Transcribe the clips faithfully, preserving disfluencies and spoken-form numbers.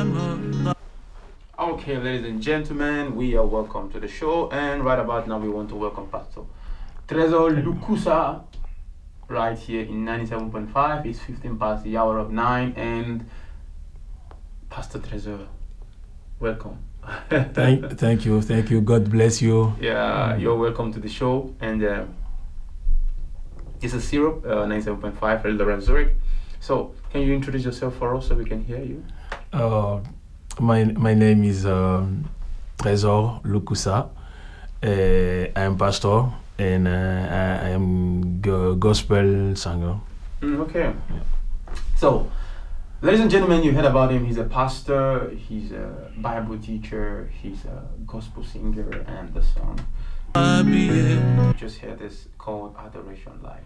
t'aime. Okay, ladies and gentlemen, we are welcome to the show, and right about now we want to welcome Pastor Trésor Lukusa right here in ninety-seven point five. It's fifteen past the hour of nine, and Pastor Trésor, welcome. thank, thank you, thank you. God bless you. Yeah, you're welcome to the show, and uh, this is Syrup, uh, ninety-seven point five, Eldoret, Zurich. So, can you introduce yourself for us so we can hear you? Uh, my my name is um, Trésor Lukusa. Uh, I'm pastor and uh, I, I am g- gospel singer. Mm, okay. So, ladies and gentlemen, you heard about him. He's a pastor, he's a Bible teacher, he's a gospel singer, and the song you just heard is called Adoration Live.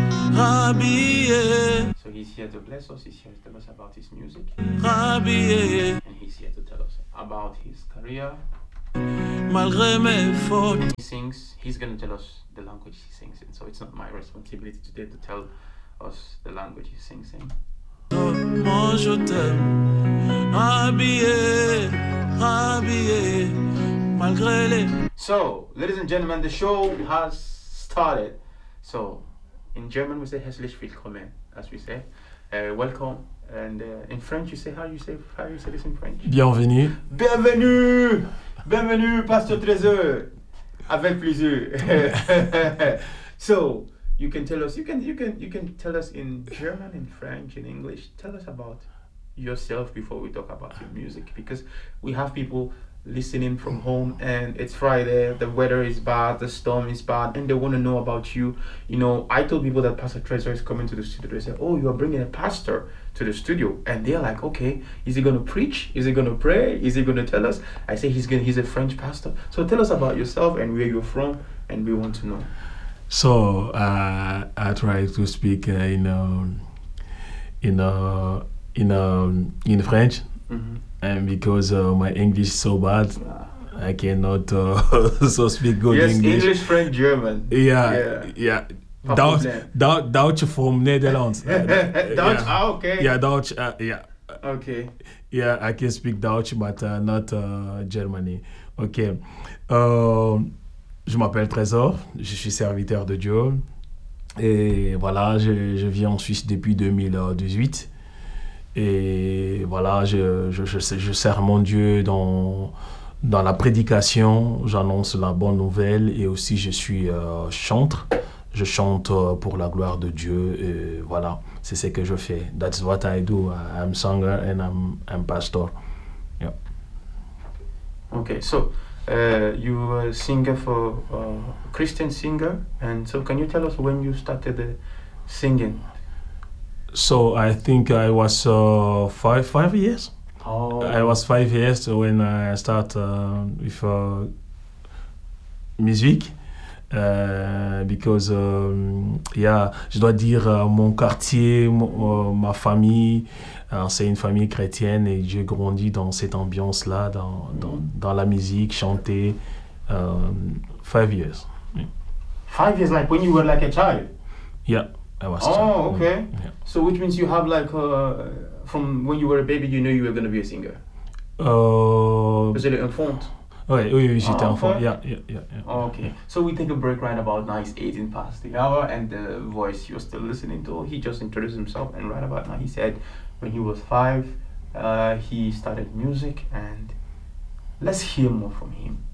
So he's here to bless us, he's here to tell us about his music, and he's here to tell us about his career. Malgré mes fautes, He sings, he's going to tell us the language he sings in, so it's not my responsibility today to tell us the language he sings in. moi je t'aime. Habillé, habillé, malgré les. So, ladies and gentlemen, the show has started. So, in German we say herzlich willkommen, as we say, uh, welcome. And uh, in French you say how you say how you say this in French? Bienvenue. Bienvenue, bienvenue, Pasteur Trésor. Avec plaisir. So, you can tell us. You can you can you can tell us in German, in French, in English. Tell us about yourself before we talk about your music, because we have people listening from home and it's Friday, the weather is bad, the storm is bad, and they want to know about you. You know, I told people that Pastor Trésor is coming to the studio. They say, oh, you are bringing a pastor to the studio, and they're like, okay, is he going to preach? Is he going to pray? Is he going to tell us? I say he's going he's a French pastor. So tell us about yourself and where you're from, and we want to know. So uh, I try to speak uh, in um, in uh, in um, in French, Mm-hmm. and because uh, my English is so bad, I cannot uh, so speak good Yes, English. English, French, German. Yeah, Yeah. yeah. Pas Dutch, probleem. Dutch, Dutch from Netherlands. Dutch? Yeah. Ah, okay. Yeah, Dutch. Uh, yeah, Okay. yeah. I can speak Dutch, but uh, not uh, Germany. Ok. Euh, je m'appelle Trésor. Je suis serviteur de Dieu. Et voilà, je, je vis en Suisse depuis deux mille dix-huit. Et voilà, je, je, je, je sers mon Dieu dans, dans la prédication. J'annonce la bonne nouvelle et aussi je suis euh, chantre. Je chante euh, pour la gloire de Dieu. Et voilà, c'est ce que je fais. That's what I do. I'm singer and I'm, I'm pastor. Yeah. Okay. So, uh, you are a singer for uh, Christian singer, and so can you tell us when you started uh, singing? So I think I was uh, five five years. Oh. I was five years when I start uh, with uh, music. Uh, because um, yeah, je dois dire uh, mon quartier, mon, uh, ma famille, uh, c'est une famille chrétienne et j'ai grandi dans cette ambiance là, dans, dans, dans la musique, chanter. Um, five years. Yeah. Five years, like when you were like a child. Yeah, I was. Oh, child. okay. Yeah. So which means you have like uh, from when you were a baby, you knew you were gonna be a singer. Uh, Vous êtes enfant. oui, oui, oui, j'étais Ah, enfant. okay. Yeah, yeah, yeah, yeah. Okay, so we take a break right about now. It's eighteen past the hour, and the voice you're still listening to, he just introduced himself, and right about now he said when he was five, uh, he started music, and let's hear more from him.